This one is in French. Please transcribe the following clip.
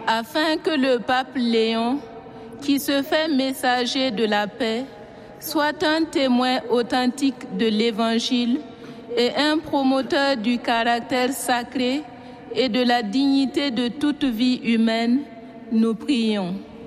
afin que le pape Léon, qui se fait messager de la paix, soit un témoin authentique de l'Évangile et un promoteur du caractère sacré et de la dignité de toute vie humaine, nous prions.